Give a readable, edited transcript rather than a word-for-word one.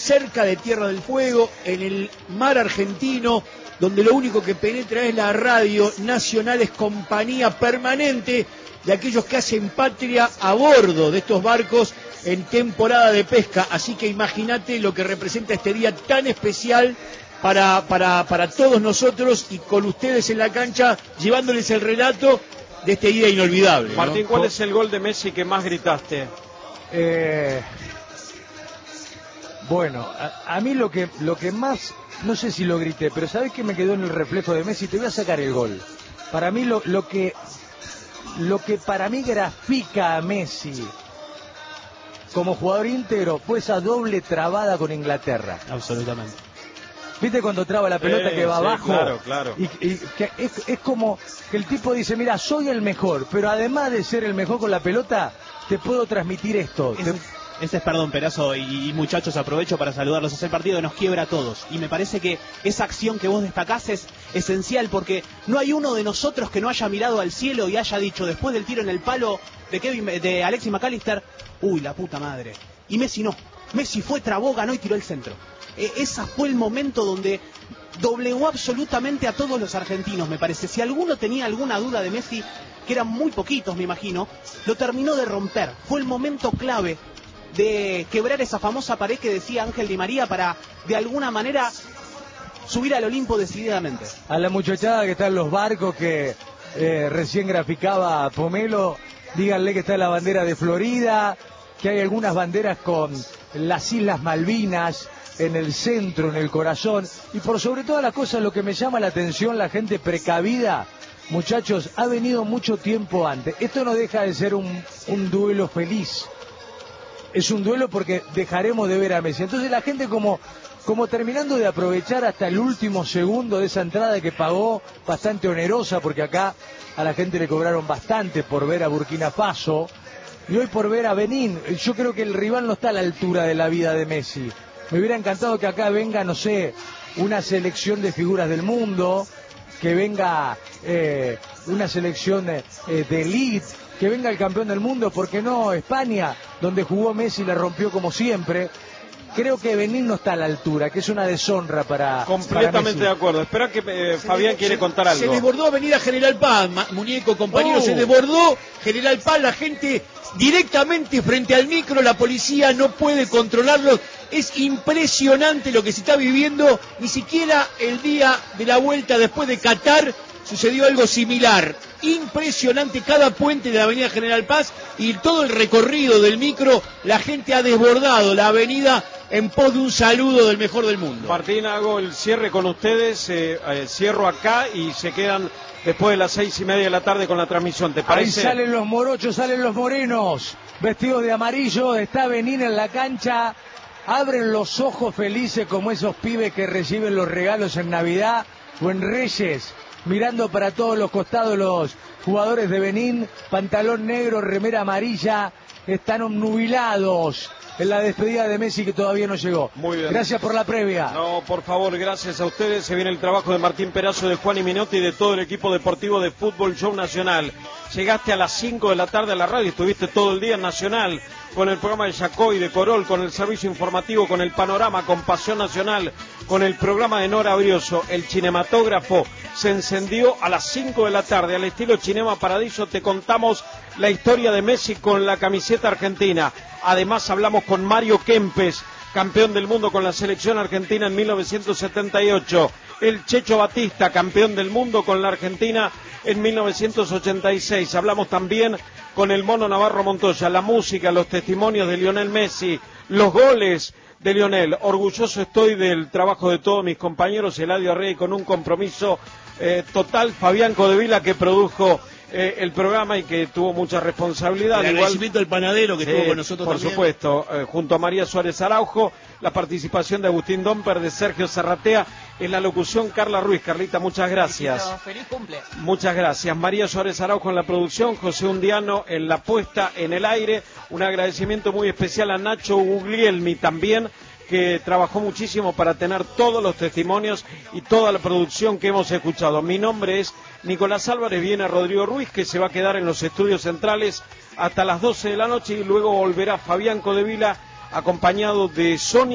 cerca de Tierra del Fuego, en el mar argentino, donde lo único que penetra es la radio nacional, es compañía permanente de aquellos que hacen patria a bordo de estos barcos en temporada de pesca. Así que imagínate lo que representa este día tan especial para todos nosotros, y con ustedes en la cancha llevándoles el relato de este día inolvidable, ¿no? Martín, ¿cuál es el gol de Messi que más gritaste? Bueno, a mí lo que más, no sé si lo grité, pero ¿sabés qué me quedó en el reflejo de Messi? Te voy a sacar el gol. Para mí lo que para mí grafica a Messi como jugador íntegro fue esa doble trabada con Inglaterra. Absolutamente. ¿Viste cuando traba la pelota que va abajo? Claro, claro. Y que es como que el tipo dice, mira, soy el mejor, pero además de ser el mejor con la pelota, te puedo transmitir esto. Ese es, perdón, Perazo, y muchachos, aprovecho para saludarlos. Es el partido que nos quiebra a todos. Y me parece que esa acción que vos destacás es esencial, porque no hay uno de nosotros que no haya mirado al cielo y haya dicho, después del tiro en el palo de Alexis McAllister, uy, la puta madre. Y Messi no. Messi fue, trabó, ganó y tiró el centro. Ese fue el momento donde doblegó absolutamente a todos los argentinos, me parece. Si alguno tenía alguna duda de Messi, que eran muy poquitos, me imagino, lo terminó de romper. Fue el momento clave de quebrar esa famosa pared que decía Ángel Di María para, de alguna manera, subir al Olimpo decididamente. A la muchachada que está en los barcos que recién graficaba Pomelo, díganle que está la bandera de Florida, que hay algunas banderas con las Islas Malvinas en el centro, en el corazón, y por sobre todas las cosas lo que me llama la atención, la gente precavida, muchachos, ha venido mucho tiempo antes. Esto no deja de ser un duelo feliz, es un duelo porque dejaremos de ver a Messi. Entonces la gente como terminando de aprovechar hasta el último segundo de esa entrada que pagó, bastante onerosa, porque acá a la gente le cobraron bastante por ver a Burkina Faso, y hoy por ver a Benín. Yo creo que el rival no está a la altura de la vida de Messi. Me hubiera encantado que acá venga, no sé, una selección de figuras del mundo, que venga una selección de elite, que venga el campeón del mundo, ¿por qué no? España, donde jugó Messi, la rompió como siempre. Creo que Benín no está a la altura, que es una deshonra para completamente para de acuerdo. Espera que Fabián quiere contar algo. Se desbordó Avenida General Paz, muñeco, compañero, se desbordó General Paz, la gente directamente frente al micro, la policía no puede controlarlo. Es impresionante lo que se está viviendo. Ni siquiera el día de la vuelta después de Qatar sucedió algo similar. Impresionante cada puente de la Avenida General Paz y todo el recorrido del micro. La gente ha desbordado la avenida en pos de un saludo del mejor del mundo. Martín, hago el cierre con ustedes, cierro acá y se quedan después de las 6:30 de la tarde con la transmisión, ¿te parece? Ahí salen los morochos, salen los morenos, vestidos de amarillo, está Benín en la cancha, abren los ojos felices como esos pibes que reciben los regalos en Navidad o en Reyes, mirando para todos los costados los jugadores de Benín, pantalón negro, remera amarilla, están obnubilados en la despedida de Messi que todavía no llegó. Muy bien. Gracias por la previa. No, por favor, gracias a ustedes. Se viene el trabajo de Martín Perazo, de Juan y Minotti y de todo el equipo deportivo de Fútbol Show Nacional. Llegaste a las 5 de la tarde a la radio, estuviste todo el día en Nacional, con el programa de Yacoy, de Corol, con el servicio informativo, con el panorama, con Pasión Nacional, con el programa de Nora Brioso. El cinematógrafo se encendió a las 5 de la tarde, al estilo Cinema Paradiso. Te contamos la historia de Messi con la camiseta argentina. Además hablamos con Mario Kempes, campeón del mundo con la selección argentina en 1978. El Checho Batista, campeón del mundo con la Argentina en 1986. Hablamos también con el Mono Navarro Montoya, la música, los testimonios de Lionel Messi, los goles de Lionel. Orgulloso estoy del trabajo de todos mis compañeros, Eladio Rey con un compromiso total, Fabián Codevila que produjo el programa y que tuvo mucha responsabilidad. El agradecimiento al panadero que estuvo con nosotros por también. supuesto, junto a María Suárez Araujo, la participación de Agustín Domper, de Sergio Zarratea, en la locución Carla Ruiz. Carlita, muchas gracias. Feliz cumple. Muchas gracias. María Suárez Araujo en la producción, José Undiano en la puesta en el aire. Un agradecimiento muy especial a Nacho Guglielmi también, que trabajó muchísimo para tener todos los testimonios y toda la producción que hemos escuchado. Mi nombre es Nicolás Álvarez, viene Rodrigo Ruiz, que se va a quedar en los estudios centrales hasta las 12 de la noche y luego volverá Fabián Codevila acompañado de Sonia